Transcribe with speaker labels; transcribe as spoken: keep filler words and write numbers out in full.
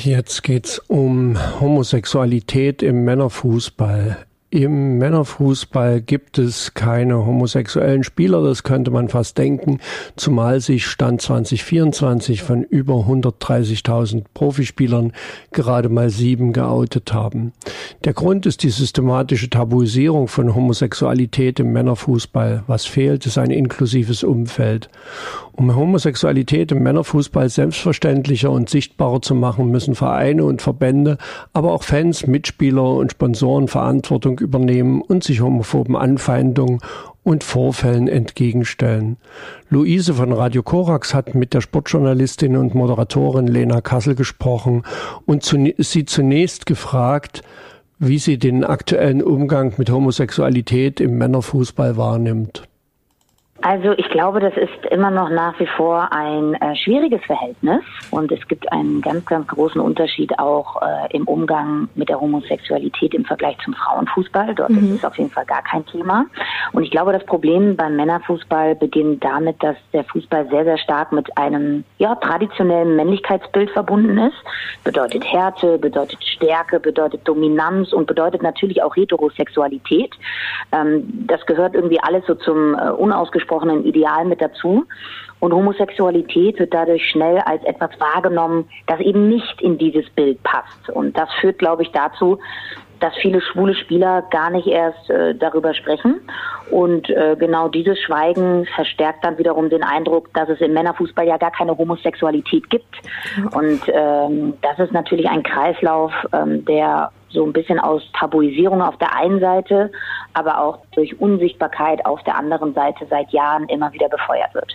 Speaker 1: Jetzt geht's um Homosexualität im Männerfußball. Im Männerfußball gibt es keine homosexuellen Spieler, das könnte man fast denken, zumal sich Stand zwanzig vierundzwanzig von über hundertdreißigtausend Profispielern gerade mal sieben geoutet haben. Der Grund ist die systematische Tabuisierung von Homosexualität im Männerfußball. Was fehlt, ist ein inklusives Umfeld. Um Homosexualität im Männerfußball selbstverständlicher und sichtbarer zu machen, müssen Vereine und Verbände, aber auch Fans, Mitspieler und Sponsoren Verantwortung übernehmen und sich homophoben Anfeindungen und Vorfällen entgegenstellen. Luise von Radio Korax hat mit der Sportjournalistin und Moderatorin Lena Kassel gesprochen und sie zunächst gefragt, wie sie den aktuellen Umgang mit Homosexualität im Männerfußball wahrnimmt.
Speaker 2: Also ich glaube, das ist immer noch nach wie vor ein äh, schwieriges Verhältnis und es gibt einen ganz, ganz großen Unterschied auch äh, im Umgang mit der Homosexualität im Vergleich zum Frauenfußball. Dort mhm. ist es auf jeden Fall gar kein Thema. Und ich glaube, das Problem beim Männerfußball beginnt damit, dass der Fußball sehr, sehr stark mit einem ja traditionellen Männlichkeitsbild verbunden ist. Bedeutet Härte, bedeutet Stärke, bedeutet Dominanz und bedeutet natürlich auch Heterosexualität. Ähm, das gehört irgendwie alles so zum äh, unausgesprochenen Ideal mit dazu. Und Homosexualität wird dadurch schnell als etwas wahrgenommen, das eben nicht in dieses Bild passt. Und das führt, glaube ich, dazu, dass viele schwule Spieler gar nicht erst äh, darüber sprechen. Und äh, genau dieses Schweigen verstärkt dann wiederum den Eindruck, dass es im Männerfußball ja gar keine Homosexualität gibt. Und ähm, das ist natürlich ein Kreislauf, ähm, der so ein bisschen aus Tabuisierung auf der einen Seite, aber auch durch Unsichtbarkeit auf der anderen Seite seit Jahren immer wieder befeuert wird.